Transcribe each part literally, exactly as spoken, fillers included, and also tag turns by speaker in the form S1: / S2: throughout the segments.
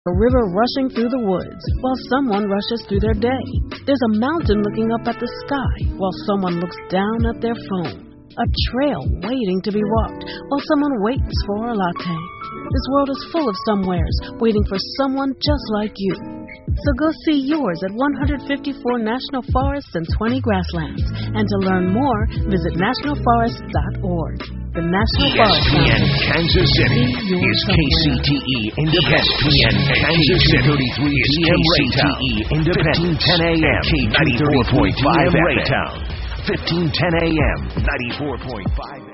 S1: A river rushing through the woods while someone rushes through their day. There's a mountain looking up at the sky while someone looks down at their phone. A trail waiting to be walked while someone waits for a latte. This world is full of somewheres waiting for someone just like you. So go see yours at one hundred fifty-four national forests and twenty grasslands. And to learn more, visit national forest dot org. The National
S2: E S
S1: Forest
S2: P N
S1: Service.
S2: Kansas City is K C T E Independent. E S P N Kansas City thirty-three is K C T E Independent. fifteen ten A M ninety-four point five Raytown. fifteen ten A M ninety-four point five.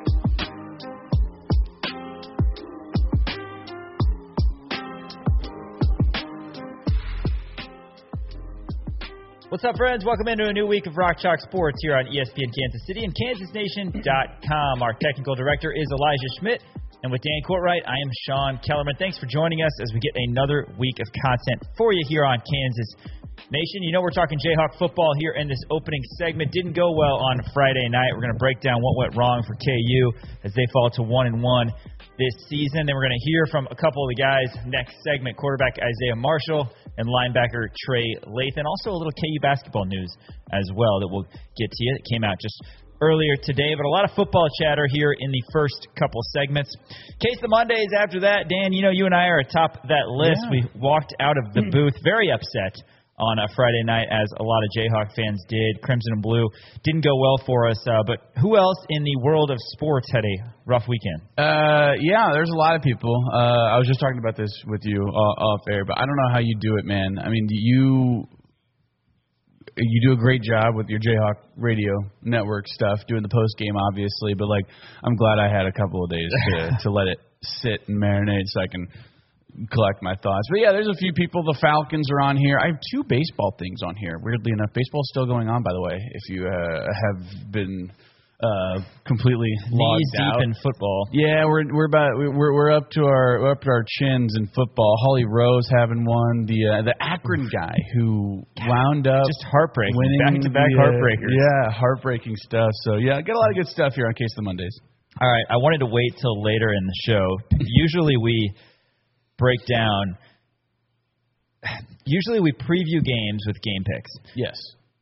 S3: What's up, friends? Welcome into a new week of Rock Chalk Sports here on E S P N Kansas City and Kansas Nation dot com. Our technical director is Elijah Schmidt, and with Dan Courtwright, I am Sean Kellerman. Thanks for joining us as we get another week of content for you here on Kansas Nation. You know we're talking Jayhawk football here in this opening segment. Didn't go well on Friday night. We're going to break down what went wrong for K U as they fall to one and one this season. Then we're going to hear from a couple of the guys next segment, quarterback Isaiah Marshall and linebacker Trey Lathan. Also a little K U basketball news as well that we'll get to you. It came out just earlier today, but a lot of football chatter here in the first couple segments. Case the Mondays after that. Dan, you know you and I are atop that list. Yeah. We walked out of the booth very upset on a Friday night, as a lot of Jayhawk fans did. Crimson and Blue didn't go well for us, uh, but who else in the world of sports had a rough weekend?
S4: Uh, yeah, there's a lot of people. Uh, I was just talking about this with you uh, off air, but I don't know how you do it, man. I mean, you you do a great job with your Jayhawk radio network stuff, doing the post game, obviously, but like I'm glad I had a couple of days to, to let it sit and marinate so I can collect my thoughts. But yeah, there's a few people. The Falcons are on here. I have two baseball things on here. Weirdly enough, baseball's still going on, by the way, if you uh, have been uh, completely logged
S3: Knees
S4: out.
S3: deep in football.
S4: Yeah, we're we're about we're we're up to our we're up to our chins in football. Holly Rose having won the uh, the Akron guy who wound up
S3: just heartbreaking,
S4: winning
S3: back to back
S4: the, uh,
S3: heartbreakers.
S4: Yeah, heartbreaking stuff. So yeah, got a lot of good stuff here on Case of the Mondays.
S3: All right, I wanted to wait till later in the show. Usually we break down. Usually we preview games with game picks.
S4: Yes.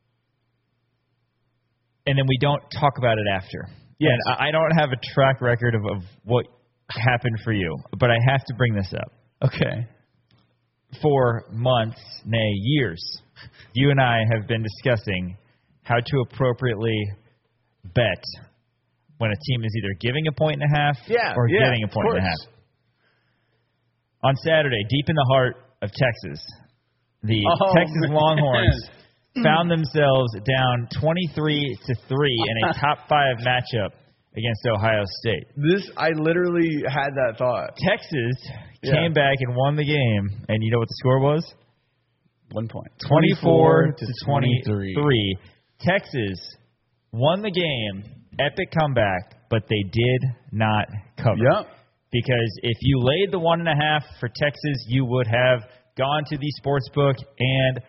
S3: And then we don't talk about it after.
S4: Yes.
S3: And I don't have a track record of, of what happened for you, but I have to bring this up.
S4: Okay.
S3: For months, nay, years, you and I have been discussing how to appropriately bet when a team is either giving a point and a half
S4: yeah,
S3: or
S4: yeah,
S3: getting a point and a half. On Saturday, deep in the heart of Texas, the
S4: oh,
S3: Texas
S4: man.
S3: Longhorns found themselves down twenty-three to three in a top five matchup against Ohio State.
S4: This, I literally had that thought.
S3: Texas
S4: Yeah.
S3: came back and won the game, and you know what the score was?
S4: One point.
S3: twenty-four to
S4: twenty-three.
S3: twenty-three. Texas won the game, epic comeback, but they did not cover.
S4: Yep.
S3: Because if you laid the one and a half for Texas, you would have gone to the sports book and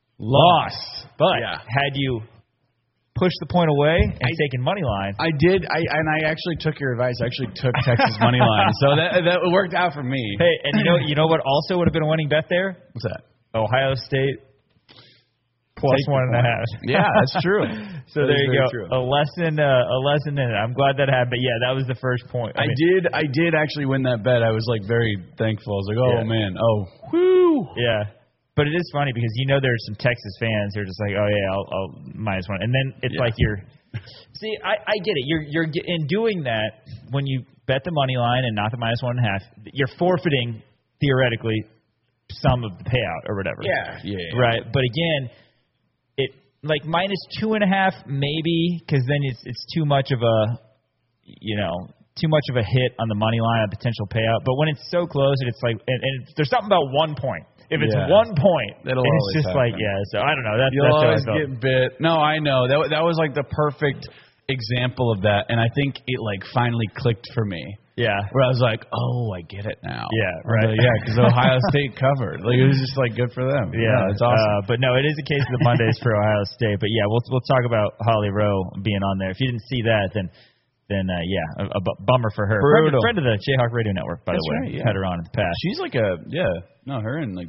S3: lost. But
S4: Yeah.
S3: had you pushed the point away and
S4: I,
S3: taken money line,
S4: I did, I and I actually took your advice. I actually took Texas money line, so that that worked out for me.
S3: hey, and you know, you know what also would have been a winning bet there?
S4: What's that?
S3: Ohio State plus
S4: Take
S3: one and a
S4: point.
S3: half.
S4: Yeah, that's true.
S3: So
S4: That
S3: there
S4: is
S3: you
S4: very
S3: go.
S4: true.
S3: A lesson, uh, a lesson in it. I'm glad that happened. But yeah, that was the first point.
S4: I,
S3: mean,
S4: did, I did actually win that bet. I was like very thankful. I was like, oh
S3: Yeah.
S4: man, oh, whoo.
S3: Yeah. But it is funny because you know there's some Texas fans who are just like, oh yeah, I'll, I'll minus one, and then it's
S4: Yeah.
S3: like you're. See, I, I get it. You're you're ge- in doing that when you bet the money line and not the minus one and a half. You're forfeiting theoretically some of the payout or whatever.
S4: Yeah, yeah, yeah.
S3: Right. But again, it like minus two and a half maybe because then it's it's too much of a, you know, too much of a hit on the money line, a potential payout. But when it's so close, and it's like, and, and there's something about one point. If it's
S4: Yeah.
S3: one point,
S4: It'll
S3: it's
S4: always
S3: just
S4: happen.
S3: like, yeah. So I don't know. That's,
S4: You'll
S3: that's how I
S4: always
S3: felt.
S4: get bit. No, I know. That that was like the perfect example of that, and I think it like finally clicked for me.
S3: Yeah.
S4: Where I was like, oh, I get it now.
S3: Yeah,
S4: I was
S3: right.
S4: like, yeah, because Ohio State covered. Like it was just like good for them.
S3: Yeah,
S4: it's awesome.
S3: Uh, but no, it is a case of the Mondays for Ohio State. But yeah, we'll we'll talk about Holly Rowe being on there. If you didn't see that, then then uh, yeah, a, a bu- bummer for her. Friend,
S4: Brutal.
S3: friend of the Jayhawk Radio Network, by
S4: That's
S3: the way.
S4: right, yeah.
S3: Had her on in the past.
S4: She's like a yeah. No, her and like